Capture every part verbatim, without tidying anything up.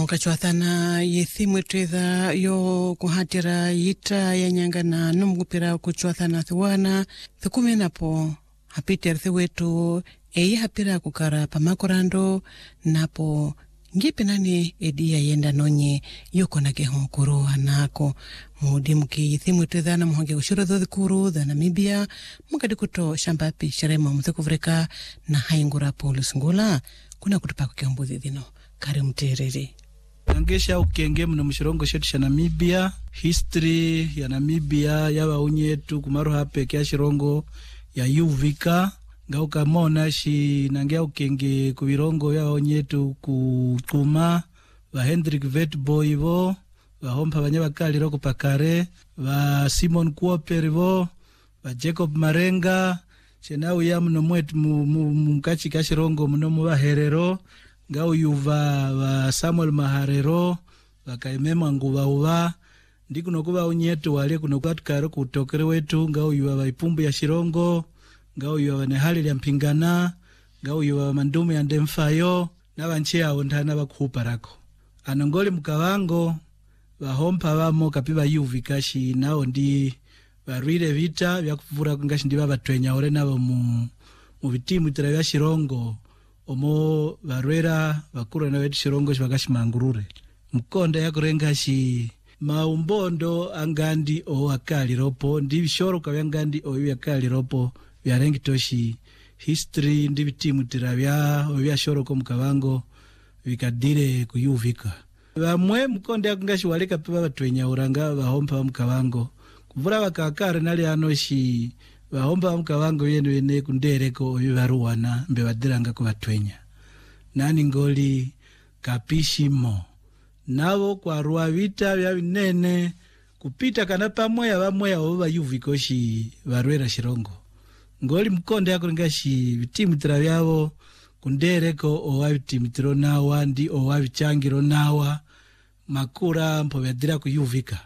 Mukachwathana yethimwe twetha yo kuhatira yita ya nyanga na numgupira kuchwathana thuwana thukume napo hapiti arthi wetu eyi hapira kukara pamakorando napo ngipe nani edia yenda nonye yoko na keho kuru anako mudi muki yethimwe twetha na muhange ushirodho dhikuru dha Namibia mukadi kuto shambapi sharema mthikuvreka na haingura polu singula kuna kutupako kiambuzi dhino kari mterere. Nangesha ukenge mna mshirongo shetu sha Namibia, history ya Namibia yawa unyetu kumaru hape kia shirongo ya Yuvika, nga ukamona shi nangia ukenge kuvirongo yawa unyetu kukuma, wa Hendrik Vetbo ivo, wa hompa wanyewa kali roko pakare, wa Simon Kuoper ivo, wa Jacob Marenga, chenau ya mno mwetu mkachi kia shirongo mno mwa herero, ngao yuva wa Samuel Maharero wakaimema nguva uva ndiku nokuva unyetu wale kunokuwa tukaro kutokere wetu ngao yuva wa ipumbu ya shirongo ngao yuva wa nehali ya mpingana ngao yuva wa mandumu ya ndemfayo na wanchia ondana wakuhuparako anongoli mkawango wahompa wamo kapiva yuvikashi nao ndi warwile vita vya kufura kungashi ndi waba tuenya ore nao mu muvitimu itira vya shirongo omo barwera bakura na wetu shirongo shibakashimangurure mkonda ya kurenga shi maumbondo angandi o akali ropo ndi bishoro kwa angandi o yakali ropo byarengi toshi history ndi bitimu tiravya o byashoro ko mukabango bikadire kuyuvika bamwe mkonda ya kungashi waleka pepa batwenya uranga bahompa mukabango kuvura bakakare nali anoshi bahomba mkawango yenu yene kundereko yuvaruwana mbe wadiranga kuvatwenya nani ngoli kapishimo navo kwa ruwa vita vya vinene kupita kana pamoya vamoya ova yuvikoshi varwera shirongo ngoli mkonde ya kuringashi vitimitira vyavo kundereko owa vitimitiro nawa ndi owa vichangiro nawa makura mpo vyadira kuyuvika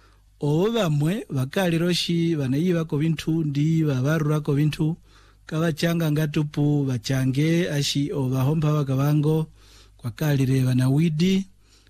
owo bamwe bakaliroshi banayibako bintu ndi babarurako bintu kabachanga ngatupu bachange ashi obahompa bakabango kwakalire banawidi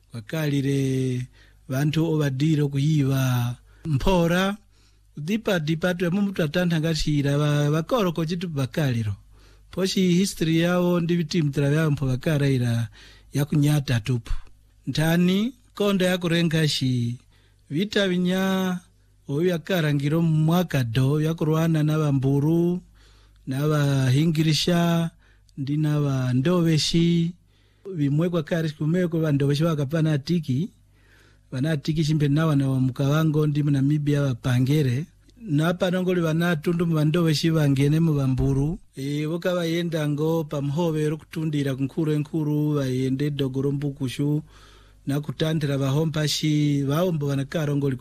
kwakalire bantu obadiro kuyiba mpora dipa dipa twe mumutu atanta ngashira bakoroko chitu bakaliro poshi history yao ndi bitimtra byao mpo bakaraira yakunyata tupu ntani konda yakurengashi vita vinya oya karangiro mwaka do yakurwana na bamburu na bahingirisha ndi na bandobeshi bimwekwa kari kumeko bandobeshi bakapana tiki bana tiki chimbe nawa na mukawango ndi Namibia bapangere na panongoli bana tundu bandobeshi bangene mu bamburu e boka bayenda ngo pamhobe rokutundira kunkuru enkuru bayende dogoro mbukushu na kutandira bahompashi baombo banakaro ngoli